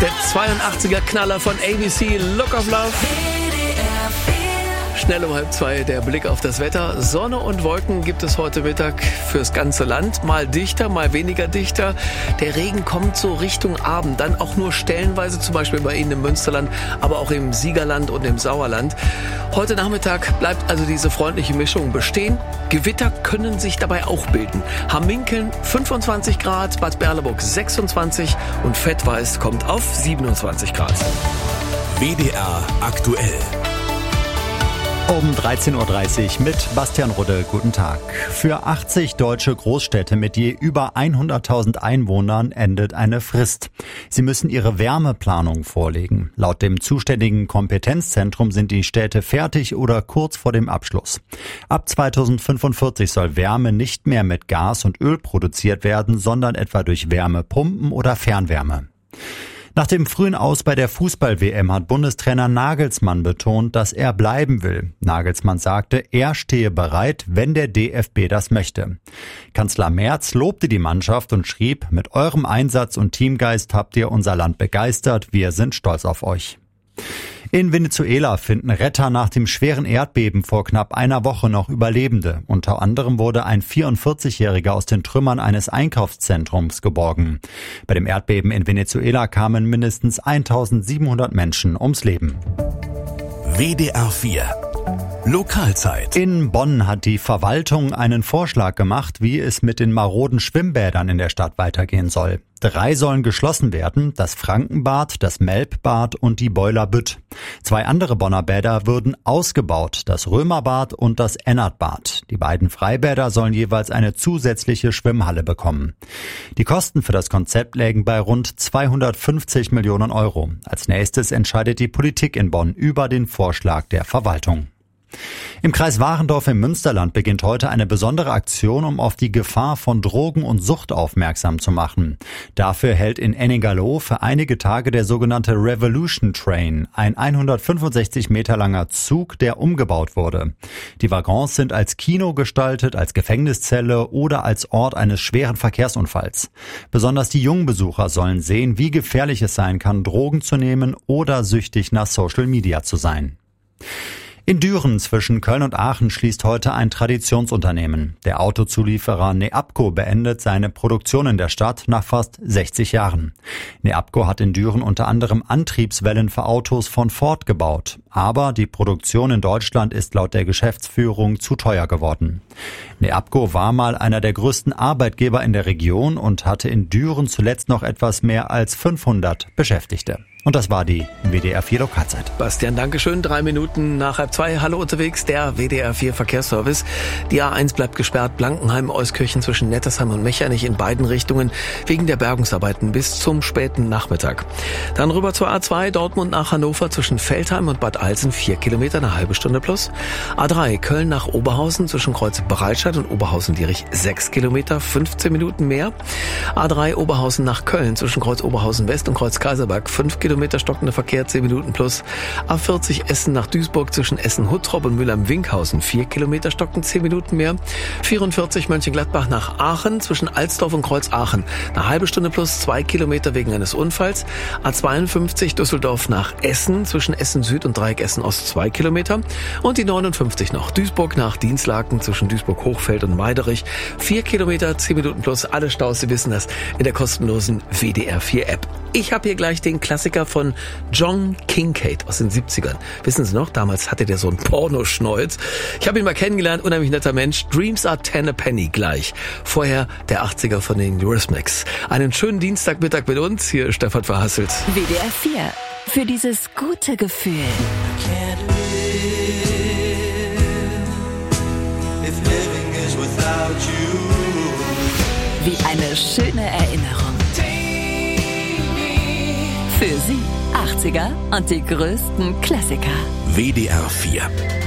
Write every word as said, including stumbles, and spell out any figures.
Der zweiundachtziger Knaller von A B C, Look of Love. Schnell um halb zwei der Blick auf das Wetter. Sonne und Wolken gibt es heute Mittag fürs ganze Land. Mal dichter, mal weniger dichter. Der Regen kommt so Richtung Abend. Dann auch nur stellenweise, zum Beispiel bei Ihnen im Münsterland, aber auch im Siegerland und im Sauerland. Heute Nachmittag bleibt also diese freundliche Mischung bestehen. Gewitter können sich dabei auch bilden. Hamminkeln fünfundzwanzig Grad, Bad Berleburg sechsundzwanzig und Vettweiß kommt auf siebenundzwanzig Grad. W D R aktuell. Um dreizehn Uhr dreißig mit Bastian Rudde. Guten Tag. Für achtzig deutsche Großstädte mit je über hunderttausend Einwohnern endet eine Frist. Sie müssen ihre Wärmeplanung vorlegen. Laut dem zuständigen Kompetenzzentrum sind die Städte fertig oder kurz vor dem Abschluss. Ab zweitausendfünfundvierzig soll Wärme nicht mehr mit Gas und Öl produziert werden, sondern etwa durch Wärmepumpen oder Fernwärme. Nach dem frühen Aus bei der Fußball-W M hat Bundestrainer Nagelsmann betont, dass er bleiben will. Nagelsmann sagte, er stehe bereit, wenn der D F B das möchte. Kanzler Merz lobte die Mannschaft und schrieb, mit eurem Einsatz und Teamgeist habt ihr unser Land begeistert, wir sind stolz auf euch. In Venezuela finden Retter nach dem schweren Erdbeben vor knapp einer Woche noch Überlebende. Unter anderem wurde ein vierundvierzigjähriger aus den Trümmern eines Einkaufszentrums geborgen. Bei dem Erdbeben in Venezuela kamen mindestens eintausendsiebenhundert Menschen ums Leben. W D R vier Lokalzeit. In Bonn hat die Verwaltung einen Vorschlag gemacht, wie es mit den maroden Schwimmbädern in der Stadt weitergehen soll. Drei sollen geschlossen werden, das Frankenbad, das Melbbad und die Boiler Bütt. Zwei andere Bonner Bäder würden ausgebaut, das Römerbad und das Ennertbad. Die beiden Freibäder sollen jeweils eine zusätzliche Schwimmhalle bekommen. Die Kosten für das Konzept lägen bei rund zweihundertfünfzig Millionen Euro. Als nächstes entscheidet die Politik in Bonn über den Vorschlag der Verwaltung. Im Kreis Warendorf im Münsterland beginnt heute eine besondere Aktion, um auf die Gefahr von Drogen und Sucht aufmerksam zu machen. Dafür hält in Ennigerloh für einige Tage der sogenannte Revolution Train, ein hundertfünfundsechzig Meter langer Zug, der umgebaut wurde. Die Waggons sind als Kino gestaltet, als Gefängniszelle oder als Ort eines schweren Verkehrsunfalls. Besonders die jungen Besucher sollen sehen, wie gefährlich es sein kann, Drogen zu nehmen oder süchtig nach Social Media zu sein. In Düren zwischen Köln und Aachen schließt heute ein Traditionsunternehmen. Der Autozulieferer Neabco beendet seine Produktion in der Stadt nach fast sechzig Jahren. Neabco hat in Düren unter anderem Antriebswellen für Autos von Ford gebaut. Aber die Produktion in Deutschland ist laut der Geschäftsführung zu teuer geworden. Neabco war mal einer der größten Arbeitgeber in der Region und hatte in Düren zuletzt noch etwas mehr als fünfhundert Beschäftigte. Und das war die W D R vier Lokalzeit. Bastian, Dankeschön. Drei Minuten nach halb zwei. Hallo unterwegs, der W D R vier Verkehrsservice. Die A eins bleibt gesperrt. Blankenheim, Euskirchen zwischen Nettersheim und Mechernich in beiden Richtungen wegen der Bergungsarbeiten bis zum späten Nachmittag. Dann rüber zur A zwei, Dortmund nach Hannover zwischen Veltheim und Bad Alsen, vier Kilometer, eine halbe Stunde plus. A drei, Köln nach Oberhausen zwischen Kreuz Breitscheid und Oberhausen-Dierich, sechs Kilometer, fünfzehn Minuten mehr. A drei, Oberhausen nach Köln zwischen Kreuz Oberhausen West und Kreuz Kaiserberg, fünf Kilometer. Kilometer stockender Verkehr, zehn Minuten plus. A vierzig Essen nach Duisburg zwischen Essen-Huttrop und Mülheim-Winkhausen, vier Kilometer stockend, zehn Minuten mehr. vierundvierzig Mönchengladbach nach Aachen zwischen Alsdorf und Kreuz Aachen, eine halbe Stunde plus, zwei Kilometer wegen eines Unfalls. A zweiundfünfzig Düsseldorf nach Essen zwischen Essen Süd und Dreieck Essen Ost, zwei Kilometer. Und die neunundfünfzig noch Duisburg nach Dienstlaken zwischen Duisburg-Hochfeld und Meiderich, vier Kilometer, zehn Minuten plus. Alle Staus, Sie wissen das, in der kostenlosen W D R vier App. Ich habe hier gleich den Klassiker von John Kincaid aus den siebzigern. Wissen Sie noch, damals hatte der so einen Pornoschnäuz. Ich habe ihn mal kennengelernt, unheimlich netter Mensch. Dreams are ten a penny gleich. Vorher der achtziger von den Eurythmics. Einen schönen Dienstagmittag mit uns. Hier ist Stefan Verhasselt. W D R vier. Für dieses gute Gefühl. Wie eine schöne Erinnerung. Für Sie achtziger und die größten Klassiker. W D R vier.